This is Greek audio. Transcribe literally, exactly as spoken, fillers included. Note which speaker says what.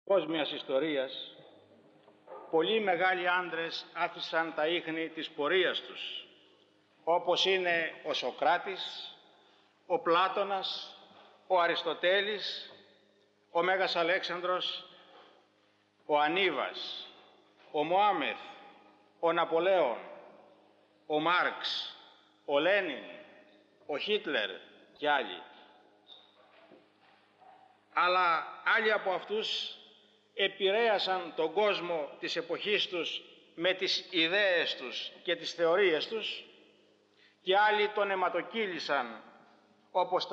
Speaker 1: παγκόσμιας ιστορίας, πολλοί μεγάλοι άντρες άφησαν τα ίχνη της πορείας τους, όπως είναι ο Σωκράτης, ο Πλάτωνας, ο Αριστοτέλης, ο Μέγας Αλέξανδρος, ο Ανίβας, ο Μωάμεθ, ο Ναπολέων, ο Μάρξ, ο Λένιν, ο Χίτλερ και άλλοι. Αλλά άλλοι από αυτούς επηρέασαν τον κόσμο της εποχής τους με τις ιδέες τους και τις θεωρίες τους και άλλοι τον αιματοκύλησαν όπως